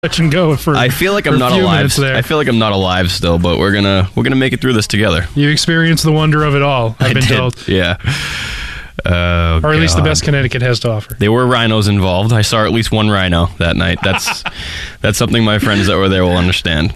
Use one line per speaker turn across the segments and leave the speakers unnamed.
touch and go for.
I feel like I'm not alive. I feel like I'm not alive still, but we're gonna make it through this together.
You experienced the wonder of it all. I've been told.
Yeah.
Or at least the best Connecticut has to offer.
There were rhinos involved. I saw at least one rhino that night. That's something my friends that were there will understand.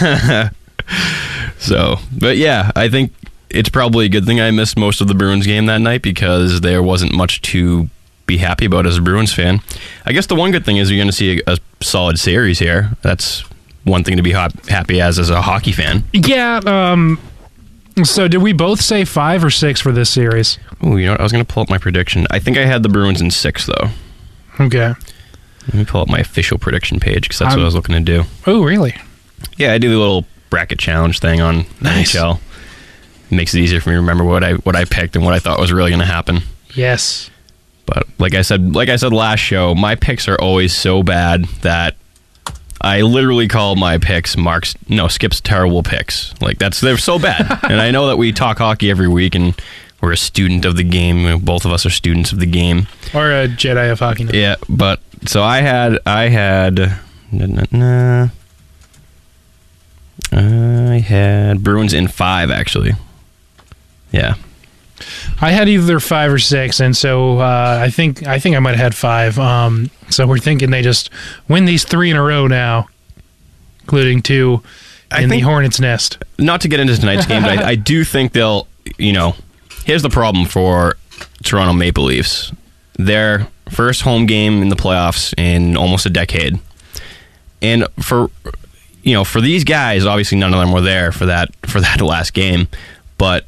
So, but yeah, I think it's probably a good thing I missed most of the Bruins game that night because there wasn't much to be happy about as a Bruins fan. I guess the one good thing is you're going to see a solid series here. That's one thing to be happy as a hockey fan.
Yeah. So did we both say 5 or 6 for this series?
Oh, you know what? I was going to pull up my prediction. I think I had the Bruins in 6, though.
Okay.
Let me pull up my official prediction page because that's what I was looking to do.
Oh, really?
Yeah, I do the little bracket challenge thing on NHL. It makes it easier for me to remember what I picked and what I thought was really going to happen.
Yes.
But like I said last show, my picks are always so bad that I literally call my picks Skip's terrible picks. Like they're so bad. And I know that we talk hockey every week and we're a student of the game. Both of us are students of the game.
Or a Jedi of hockey.
Yeah, but so I had Bruins in 5 actually. Yeah.
I had either 5 or 6, and so I think I might have had 5. So we're thinking they just win these 3 in a row now, including 2 in the Hornets' nest.
Not to get into tonight's game, but I do think they'll, here's the problem for Toronto Maple Leafs. Their first home game in the playoffs in almost a decade. And for these guys, obviously none of them were there for that last game, but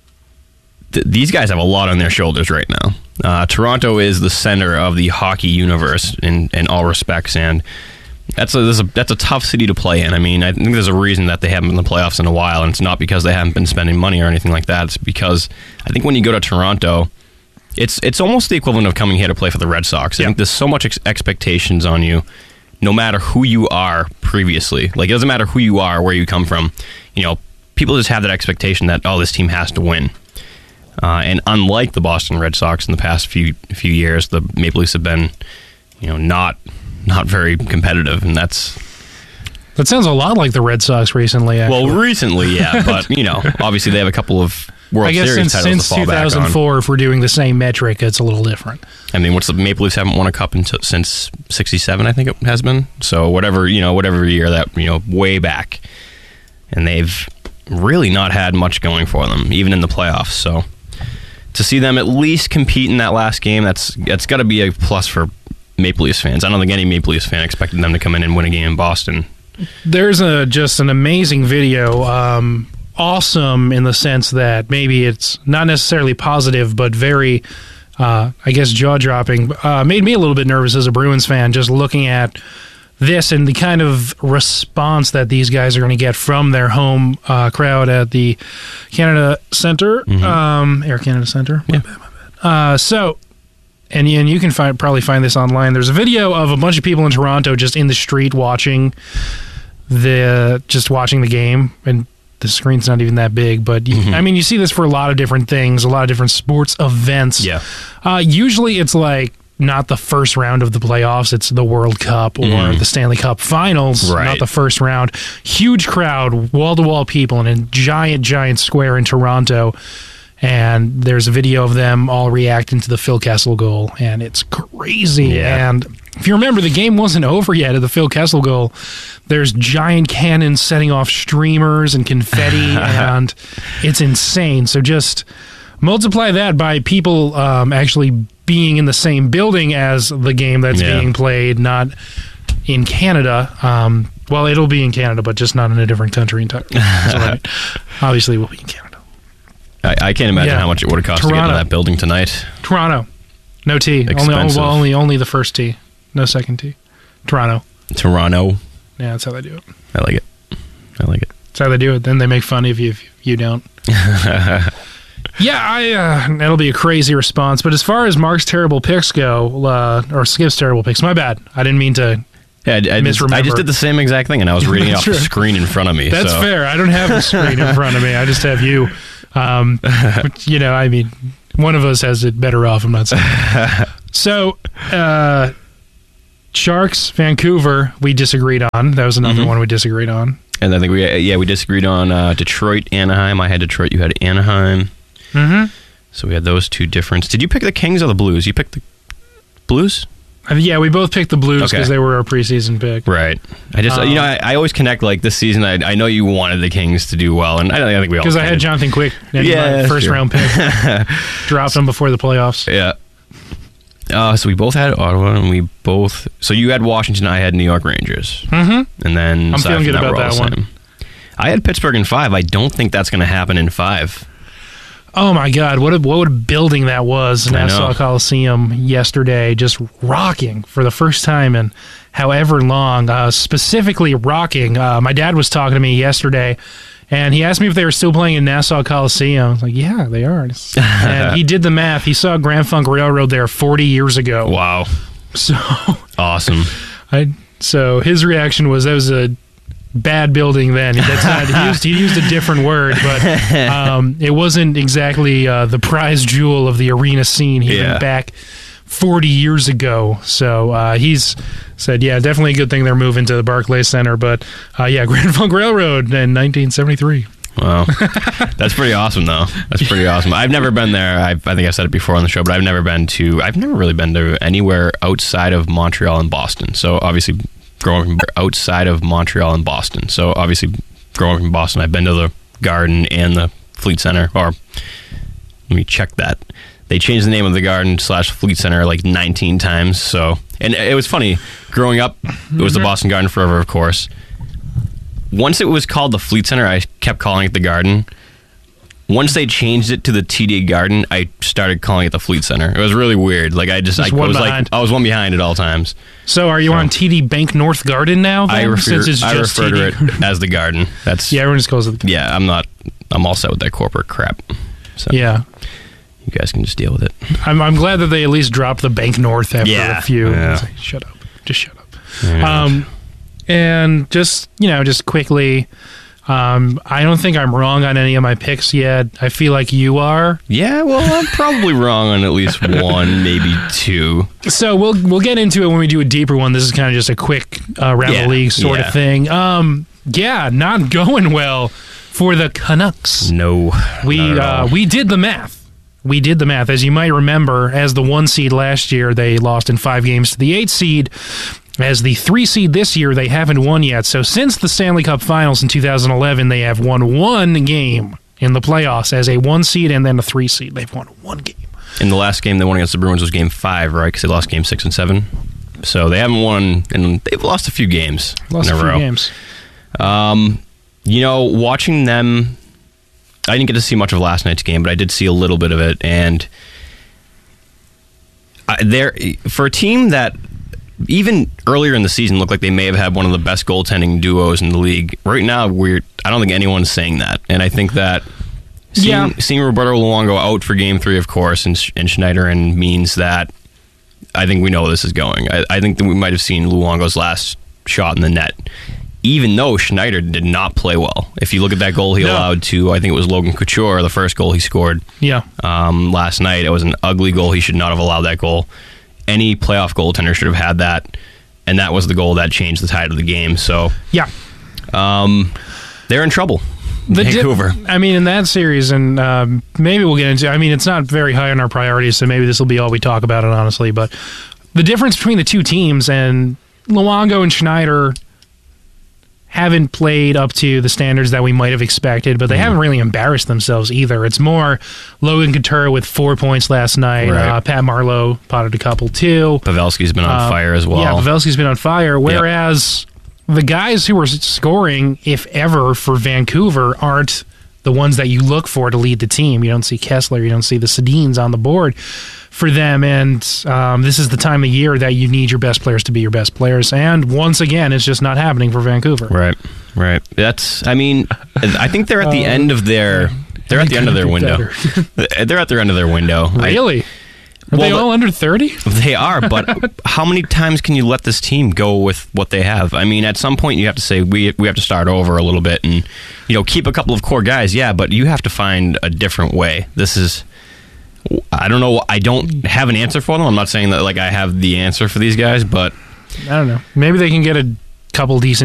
these guys have a lot on their shoulders right now. Toronto is the center of the hockey universe in all respects, and that's a tough city to play in. I mean, I think there's a reason that they haven't been in the playoffs in a while, and it's not because they haven't been spending money or anything like that. It's because I think when you go to Toronto, it's almost the equivalent of coming here to play for the Red Sox. I think there's so much expectations on you, no matter who you are previously. Like, it doesn't matter who you are, where you come from. People just have that expectation that, this team has to win. And unlike the Boston Red Sox in the past few years, the Maple Leafs have been, not very competitive, and that
sounds a lot like the Red Sox recently. Actually.
Well, recently, yeah, but obviously they have a couple of World Series titles to fall back on.
Since 2004, if we're doing the same metric, it's a little different.
I mean, what's the Maple Leafs haven't won a cup since '67, I think it has been. So whatever year that way back, and they've really not had much going for them, even in the playoffs. So to see them at least compete in that last game, that's got to be a plus for Maple Leafs fans. I don't think any Maple Leafs fan expected them to come in and win a game in Boston.
There's just an amazing video, awesome in the sense that maybe it's not necessarily positive, but very, jaw-dropping. Made me a little bit nervous as a Bruins fan, just looking at this and the kind of response that these guys are going to get from their home crowd at the Canada Centre, Air Canada Centre.
Yeah.
My bad. And you can probably find this online. There's a video of a bunch of people in Toronto just in the street watching the game, and the screen's not even that big. But you see this for a lot of different things, a lot of different sports events.
Yeah.
Usually it's like not the first round of the playoffs, it's the World Cup or the Stanley Cup Finals, not the first round. Huge crowd, wall-to-wall people in a giant square in Toronto. And there's a video of them all reacting to the Phil Kessel goal, and it's crazy.
Yeah.
And if you remember, the game wasn't over yet at the Phil Kessel goal. There's giant cannons setting off streamers and confetti, and it's insane. So just multiply that by people actually being in the same building as the game that's being played, not in Canada. Well, it'll be in Canada, but just not in a different country entirely. Obviously, we'll be in Canada.
I can't imagine how much it would have cost to get to that building tonight.
Toronto. No T. Only the first T. No second T. Toronto.
Yeah,
that's how they do it.
I like it.
That's how they do it. Then they make fun of you if you don't. That'll be a crazy response. But as far as Mark's terrible picks go, or Skip's terrible picks, my bad. I didn't mean to misremember.
I just did the same exact thing, and I was reading it off the screen in front of me.
That's fair. I don't have the screen in front of me. I just have you. One of us has it better off, I'm not saying. So, Sharks, Vancouver, we disagreed on. That was another one we disagreed on.
And I think we disagreed on Detroit, Anaheim. I had Detroit, you had Anaheim.
Mm-hmm.
So we had those two differences. Did you pick the Kings or the Blues? You picked the Blues?
Yeah, we both picked the Blues because
Okay.
they were our preseason pick.
Right. I just, I always connect, like, this season, I know you wanted the Kings to do well, and I think we all
Because I had
kinda-
Jonathan Quick in
Yeah,
my first
sure.
round pick. Dropped him before the playoffs.
Yeah. So we both had Ottawa, and we both... So you had Washington, I had New York Rangers.
Mm-hmm.
And then...
I'm
aside
feeling
from
good
we're
about
all
that
the
one.
same. I had Pittsburgh in 5. I don't think that's going to happen in 5.
Oh my God! What a building that was!
I know.
Nassau Coliseum yesterday, just rocking for the first time in however long. Specifically rocking. My dad was talking to me yesterday, and he asked me if they were still playing in Nassau Coliseum. I was like, "Yeah, they are." And he did the math. He saw Grand Funk Railroad there 40 years ago.
Wow.
So,
Awesome.
so his reaction was, "That was a bad building then." That's not, he used a different word, but it wasn't exactly the prize jewel of the arena scene even back 40 years ago. So he's said, yeah, definitely a good thing they're moving to the Barclays Center. But Grand Funk Railroad in 1973.
Wow. That's pretty awesome, though. That's pretty awesome. I've never been there. I think I've said it before on the show, but I've never really been to anywhere outside of Montreal and Boston. So obviously... growing outside of Montreal and Boston. So obviously growing up in Boston, I've been to the Garden and the Fleet Center, or let me check that. They changed the name of the Garden / Fleet Center like 19 times. So, and it was funny, growing up, it was the Boston Garden forever, of course. Once it was called the Fleet Center, I kept calling it the Garden. Once they changed it to the TD Garden, I started calling it the Fleet Center. It was really weird. Like I was one behind at all times.
So are you on TD Bank North Garden now? Then,
I refer to
TD?
it as the Garden. That's
Yeah, everyone just calls it.
yeah. I'm all set with that corporate crap. So
Yeah,
you guys can just deal with it.
I'm glad that they at least dropped the Bank North after a few.
Yeah.
It's like, shut up, just shut up.
Yeah.
And just quickly. I don't think I'm wrong on any of my picks yet. I feel like you are.
Yeah, well, I'm probably wrong on at least one, maybe two.
So we'll get into it when we do a deeper one. This is kind of just a quick round the league sort of thing. Not going well for the Canucks.
No,
We did the math. As you might remember, as the 1 seed last year, they lost in 5 games to the 8 seed. As the 3 seed this year, they haven't won yet. So since the Stanley Cup Finals in 2011, they have won 1 game in the playoffs as a 1 seed and then a 3 seed. They've won 1 game.
In the last game they won against the Bruins was Game 5, right? Because they lost Game 6 and 7. So they haven't won, and they've lost a few games in a row.
Games.
Watching them, I didn't get to see much of last night's game, but I did see a little bit of it. And they're for a team that even earlier in the season looked like they may have had one of the best goaltending duos in the league. Right now, I don't think anyone's saying that. And I think that seeing Roberto Luongo out for Game 3, of course, and Schneider means that I think we know where this is going. I think that we might have seen Luongo's last shot in the net, even though Schneider did not play well. If you look at that goal he allowed to, I think it was Logan Couture, the first goal he scored last night. It was an ugly goal. He should not have allowed that goal. Any playoff goaltender should have had that, and that was the goal that changed the tide of the game. So, they're in trouble. Vancouver.
In that series, and maybe we'll get into. It's not very high on our priorities, so maybe this will be all we talk about it, honestly. But the difference between the two teams, and Luongo and Schneider haven't played up to the standards that we might have expected, but they haven't really embarrassed themselves either. It's more Logan Couture with 4 points last night.
Right.
Pat Marleau potted a couple too.
Pavelski's been on fire as well.
Yeah, Pavelski's been on fire, whereas the guys who are scoring, if ever, for Vancouver aren't the ones that you look for to lead the team. You don't see Kessler, you don't see the Sedins on the board for them, and this is the time of year that you need your best players to be your best players, and once again, it's just not happening for Vancouver.
Right. That's, I think they're at the end of their window. They're at their end of their window.
Really? Are they all under 30?
They are, but how many times can you let this team go with what they have? At some point you have to say we have to start over a little bit and keep a couple of core guys, but you have to find a different way. This is, I don't know, I don't have an answer for them. I'm not saying that I have the answer for these guys, but
I don't know. Maybe they can get a couple decent